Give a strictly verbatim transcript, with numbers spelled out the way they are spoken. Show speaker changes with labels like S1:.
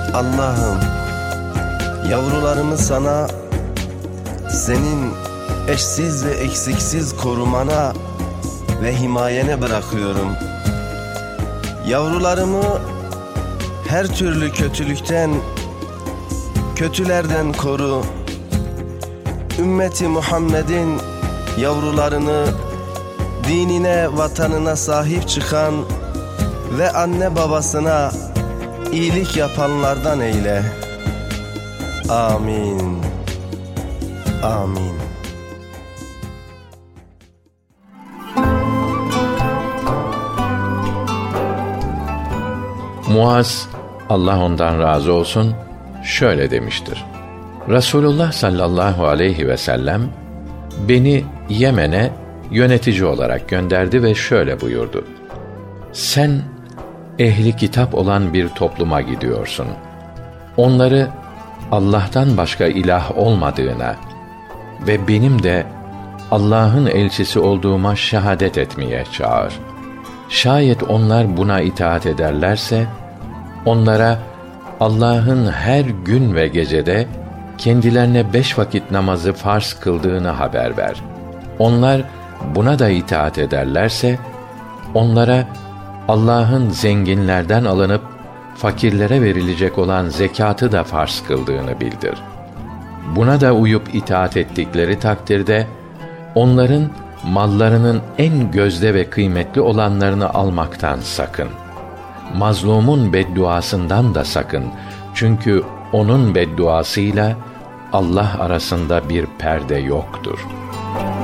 S1: Allah'ım, yavrularımı sana, senin eşsiz ve eksiksiz korumana ve himayene bırakıyorum. Yavrularımı her türlü kötülükten, kötülerden koru. Ümmeti Muhammed'in yavrularını dinine, vatanına sahip çıkan ve anne babasına iyilik yapanlardan eyle. Amin. Amin.
S2: Muaz, Allah ondan razı olsun, şöyle demiştir: Resulullah sallallahu aleyhi ve sellem beni Yemen'e yönetici olarak gönderdi ve şöyle buyurdu: Sen ehli kitap olan bir topluma gidiyorsun. Onları Allah'tan başka ilah olmadığına ve benim de Allah'ın elçisi olduğuma şehadet etmeye çağır. Şayet onlar buna itaat ederlerse, onlara Allah'ın her gün ve gecede kendilerine beş vakit namazı farz kıldığını haber ver. Onlar buna da itaat ederlerse, onlara Allah'ın zenginlerden alınıp fakirlere verilecek olan zekatı da farz kıldığını bildir. Buna da uyup itaat ettikleri takdirde, onların mallarının en gözde ve kıymetli olanlarını almaktan sakın. Mazlumun bedduasından da sakın. Çünkü onun bedduasıyla Allah arasında bir perde yoktur.